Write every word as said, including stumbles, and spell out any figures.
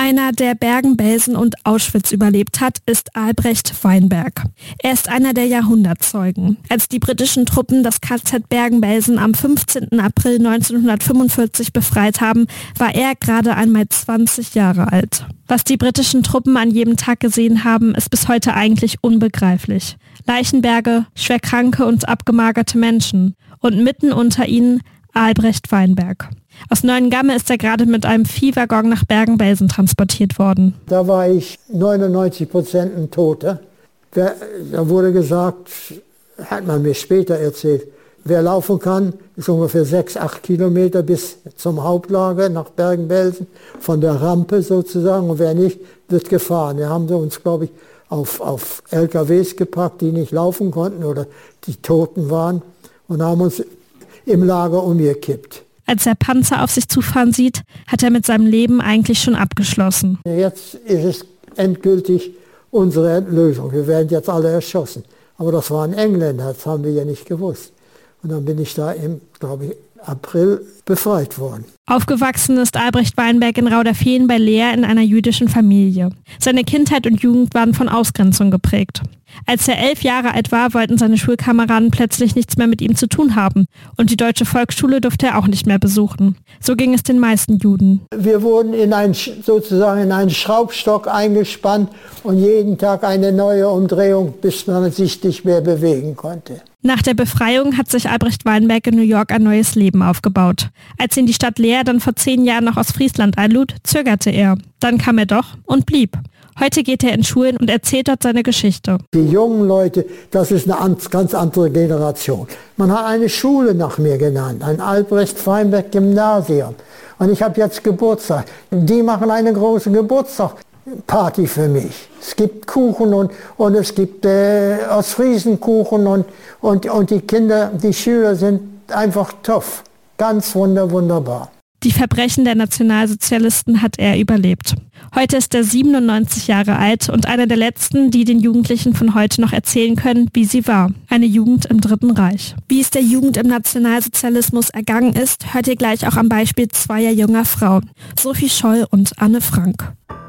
Einer, der Bergen-Belsen und Auschwitz überlebt hat, ist Albrecht Weinberg. Er ist einer der Jahrhundertzeugen. Als die britischen Truppen das K Z Bergen-Belsen am fünfzehnten April neunzehnhundertfünfundvierzig befreit haben, war er gerade einmal zwanzig Jahre alt. Was die britischen Truppen an jedem Tag gesehen haben, ist bis heute eigentlich unbegreiflich. Leichenberge, schwerkranke und abgemagerte Menschen. Und mitten unter ihnen Albrecht Weinberg. Aus Neuengamme ist er gerade mit einem Viehwaggon nach Bergen-Belsen transportiert worden. Da war ich neunundneunzig Prozent ein Toter. Da wurde gesagt, hat man mir später erzählt, wer laufen kann, ist ungefähr sechs, acht Kilometer bis zum Hauptlager nach Bergen-Belsen, von der Rampe sozusagen. Und wer nicht, wird gefahren. Wir haben uns, glaube ich, auf, auf L K Ws gepackt, die nicht laufen konnten oder die Toten waren, und haben uns im Lager umgekippt. Als er Panzer auf sich zufahren sieht, hat er mit seinem Leben eigentlich schon abgeschlossen. Jetzt ist es endgültig unsere Endlösung. Wir werden jetzt alle erschossen. Aber das waren Engländer, das haben wir ja nicht gewusst. Und dann bin ich da im, glaube ich, April befreit worden. Aufgewachsen ist Albrecht Weinberg in Rauderfehn bei Leer in einer jüdischen Familie. Seine Kindheit und Jugend waren von Ausgrenzung geprägt. Als er elf Jahre alt war, wollten seine Schulkameraden plötzlich nichts mehr mit ihm zu tun haben. Und die deutsche Volksschule durfte er auch nicht mehr besuchen. So ging es den meisten Juden. Wir wurden in ein, sozusagen in einen Schraubstock eingespannt und jeden Tag eine neue Umdrehung, bis man sich nicht mehr bewegen konnte. Nach der Befreiung hat sich Albrecht Weinberg in New York ein neues Leben aufgebaut. Als ihn die Stadt Leer dann vor zehn Jahren noch aus Friesland einlud, zögerte er. Dann kam er doch und blieb. Heute geht er in Schulen und erzählt dort seine Geschichte. Die jungen Leute, das ist eine ganz andere Generation. Man hat eine Schule nach mir genannt, ein Albrecht Weinberg Gymnasium. Und ich habe jetzt Geburtstag. Die machen eine große Geburtstagsparty für mich. Es gibt Kuchen und, und es gibt äh, Ostfriesenkuchen und, und, und die Kinder, die Schüler sind einfach tough. Ganz wunder, wunderbar. Die Verbrechen der Nationalsozialisten hat er überlebt. Heute ist er siebenundneunzig Jahre alt und einer der letzten, die den Jugendlichen von heute noch erzählen können, wie sie war. Eine Jugend im Dritten Reich. Wie es der Jugend im Nationalsozialismus ergangen ist, hört ihr gleich auch am Beispiel zweier junger Frauen, Sophie Scholl und Anne Frank.